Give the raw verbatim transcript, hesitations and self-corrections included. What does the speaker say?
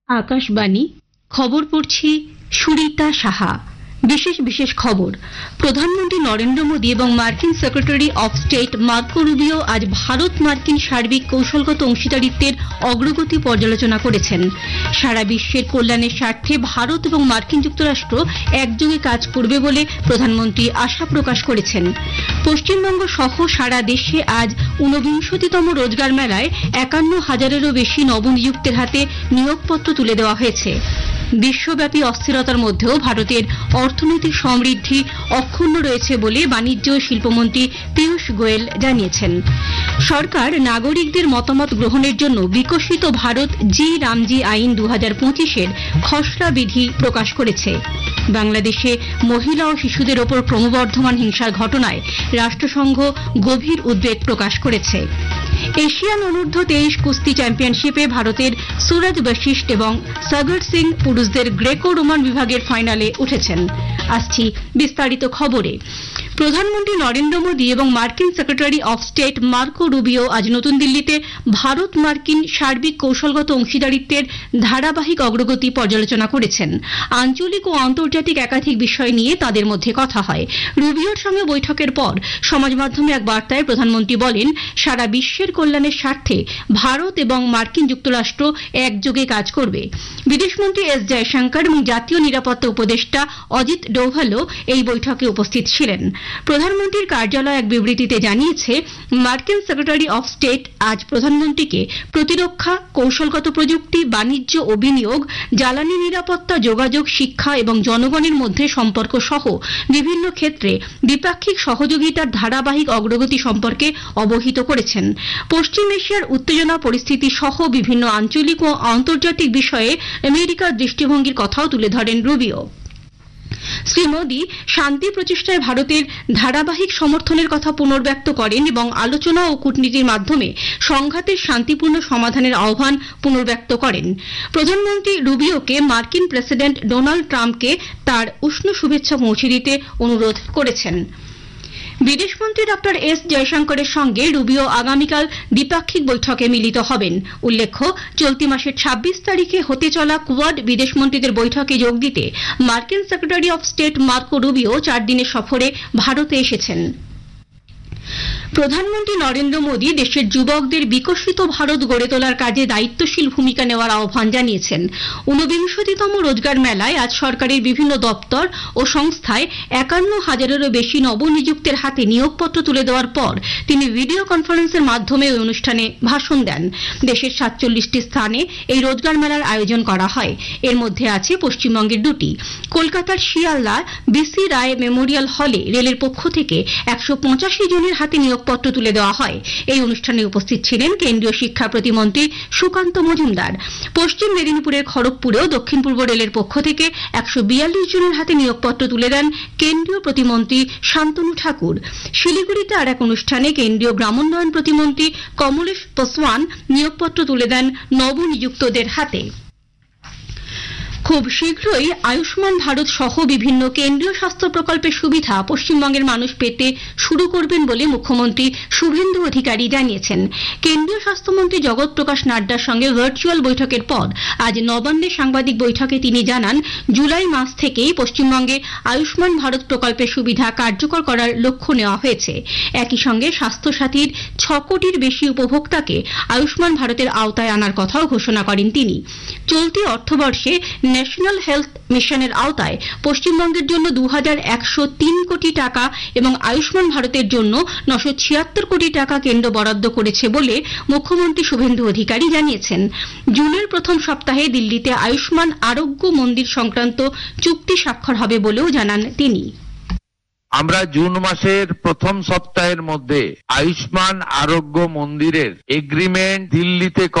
আকাশবাণী খবর পড়ছি সুরিতা সাহা। বিশেষ বিশেষ খবর। প্রধানমন্ত্রী নরেন্দ্র মোদী এবং মার্কিন secretary of state Marco Rubio আজ ভারত মার্কিন সার্বিক কৌশলগত অংশীদারিত্বের অগ্রগতি পর্যালোচনা করেছেন। সারা বিশ্বের কল্যাণের স্বার্থে ভারত এবং মার্কিন যুক্তরাষ্ট্র একযোগে কাজ করবে বলে প্রধানমন্ত্রী আশা প্রকাশ করেছেন। পশ্চিমবঙ্গ সহ সারা দেশে আজ ঊনবিংশতিতম রোজগার মেলায় একান্ন হাজারেরও বেশি নবনিযুক্তের হাতে নিয়োগপত্র তুলে দেওয়া হয়েছে। বিশ্বব্যাপী অস্থিরতার মধ্যেও ভারতের অর্থনৈতিক সমৃদ্ধি অক্ষুণ্ণ রয়েছে বলে বাণিজ্য ও শিল্পমন্ত্রী পীযূষ গোয়েল জানিয়েছেন। সরকার নাগরিকদের মতামত গ্রহণের জন্য বিকশিত ভারত জি রামজি আইন দু হাজার পঁচিশের খসড়া বিধি প্রকাশ করেছে। বাংলাদেশে মহিলা ও শিশুদের ওপর ক্রমবর্ধমান হিংসার ঘটনায় রাষ্ট্রসংঘ গভীর উদ্বেগ প্রকাশ করেছে। এশিয়ান অনূর্ধ্ব তেইশ কুস্তি চ্যাম্পিয়নশিপে ভারতের সুরজ বশিষ্ঠ এবং সাগর সিং পুরুষদের গ্রেকো রোমান বিভাগের ফাইনালে উঠেছেন। আসছি বিস্তারিত খবরে। প্রধানমন্ত্রী নরেন্দ্র মোদী এবং মার্কিন secretary of state Marco Rubio আজ নতুন দিল্লিতে ভারত মার্কিন সার্বিক কৌশলগত অংশীদারিত্বের ধারাবাহিক অগ্রগতি পর্যালোচনা করেছেন। আঞ্চলিক ও আন্তর্জাতিক একাধিক বিষয় নিয়ে তাদের মধ্যে কথা হয়। রুবিওর সঙ্গে বৈঠকের পর সমাজ মাধ্যমে এক বার্তায় প্রধানমন্ত্রী বলেন, সারা বিশ্বের কল্যাণের স্বার্থে ভারত এবং মার্কিন যুক্তরাষ্ট্র একযোগে কাজ করবে। বিদেশমন্ত্রী এস জয়শঙ্কর এবং জাতীয় নিরাপত্তা উপদেষ্টা অজিত ডোভালও এই বৈঠকে উপস্থিত ছিলেন। প্রধানমন্ত্রীর কার্যালয় এক বিবৃতিতে জানিয়েছে, মার্কিন সেক্রেটারি অফ স্টেট আজ প্রধানমন্ত্রীকে প্রতিরক্ষা, কৌশলগত প্রযুক্তি, বাণিজ্য ও বিনিয়োগ, জ্বালানি নিরাপত্তা, যোগাযোগ, শিক্ষা এবং জনগণের মধ্যে সম্পর্ক সহ বিভিন্ন ক্ষেত্রে দ্বিপাক্ষিক সহযোগিতার ধারাবাহিক অগ্রগতি সম্পর্কে অবহিত করেছেন। পশ্চিম এশিয়ার উত্তেজনা পরিস্থিতি সহ বিভিন্ন আঞ্চলিক ও আন্তর্জাতিক বিষয়ে আমেরিকার দৃষ্টিভঙ্গির কথাও তুলে ধরেন রুবিও। শ্রী মোদী শান্তি প্রচেষ্টায় ভারতের ধারাবাহিক সমর্থনের কথা পুনর্ব্যক্ত করেন এবং আলোচনা ও কূটনীতির মাধ্যমে সংঘাতের শান্তিপূর্ণ সমাধানের আহ্বান পুনর্ব্যক্ত করেন। প্রধানমন্ত্রী রুবিওকে মার্কিন প্রেসিডেন্ট ডোনাল্ড ট্রাম্পকে তার উষ্ণ শুভেচ্ছা পৌঁছে দিতে অনুরোধ করেছেন। বিদেশমন্ত্রী ডক্টর এস জয়শঙ্করের সঙ্গে রুবিও আগামীকাল দ্বিপাক্ষিক বৈঠকে মিলিত হবেন। উল্লেখ্য, চলতি মাসের ছাব্বিশ তারিখে হতে চলা কোয়াড বিদেশমন্ত্রীদের বৈঠকে যোগ দিতে মার্কিন secretary of state Marco Rubio চার দিনের সফরে ভারতে এসেছেন। প্রধানমন্ত্রী নরেন্দ্র মোদী দেশের যুবকদের বিকশিত ভারত গড়ে তোলার কাজে দায়িত্বশীল ভূমিকা নেওয়ার আহ্বান জানিয়েছেন। ঊনবিংশতিতম রোজগার মেলায় আজ সরকারের বিভিন্ন দপ্তর ও সংস্থায় একান্ন হাজারেরও বেশি নবনিযুক্তের হাতে নিয়োগপত্র তুলে দেওয়ার পর তিনি ভিডিও কনফারেন্সের মাধ্যমে ওই অনুষ্ঠানে ভাষণ দেন। দেশের সাতচল্লিশটি স্থানে এই রোজগার মেলার আয়োজন করা হয়। এর মধ্যে আছে পশ্চিমবঙ্গের দুটি। কলকাতার শিয়ালদা বিসি রায় মেমোরিয়াল হলে রেলের পক্ষ থেকে একশো পঁচাশি জনের হাতে নিয়োগপত্র তুলে দেওয়া হয়। এই অনুষ্ঠানে উপস্থিত ছিলেন কেন্দ্রীয় শিক্ষা প্রতিমন্ত্রী সুকান্ত মজুমদার। পশ্চিম মেদিনীপুরের খড়গপুরেও দক্ষিণ পূর্ব রেলের পক্ষ থেকে একশো বিয়াল্লিশ জনের হাতে নিয়োগপত্র তুলে দেন কেন্দ্রীয় প্রতিমন্ত্রী শান্তনু ঠাকুর। শিলিগুড়িতে আর এক অনুষ্ঠানে কেন্দ্রীয় গ্রামোন্নয়ন প্রতিমন্ত্রী কমলেশ পাসওয়ান নিয়োগপত্র তুলে দেন নবনিযুক্তদের হাতে। খুব শীঘ্রই আয়ুষ্মান ভারত সহ বিভিন্ন কেন্দ্রীয় স্বাস্থ্য প্রকল্পের সুবিধা পশ্চিমবঙ্গের মানুষ পেতে শুরু করবেন বলে মুখ্যমন্ত্রী শুভেন্দু অধিকারী জানিয়েছেন। কেন্দ্রীয় স্বাস্থ্যমন্ত্রী জগৎ প্রকাশ নাড্ডার সঙ্গে ভার্চুয়াল বৈঠকের পর আজ নবান্নে সাংবাদিক বৈঠকে তিনি জানান, জুলাই মাস থেকেই পশ্চিমবঙ্গে আয়ুষ্মান ভারত প্রকল্পের সুবিধা কার্যকর করার লক্ষ্য নেওয়া হয়েছে। একই সঙ্গে স্বাস্থ্যসাথীর ছ কোটির বেশি উপভোক্তাকে আয়ুষ্মান ভারতের আওতায় আনার কথাও ঘোষণা করেন তিনি। চলতি অর্থবর্ষে ন্যাশনাল হেলথ মিশনের আওতায় পশ্চিমবঙ্গের জন্য দু হাজার একশো তিন কোটি টাকা এবং আয়ুষ্মান ভারতের জন্য নশো ছিয়াত্তর কোটি টাকা কেন্দ্র বরাদ্দ করেছে বলে মুখ্যমন্ত্রী শুভেন্দু অধিকারী জানিয়েছেন। জুনের প্রথম সপ্তাহে দিল্লিতে আয়ুষ্মান আরোগ্য মন্দির সংক্রান্ত চুক্তি স্বাক্ষর হবে বলেও জানান তিনি। আমরা জুন মাসের প্রথম সপ্তাহের মধ্যে আয়ুষ্মান আরোগ্য মন্দিরের এগ্রিমেন্ট দিল্লিতে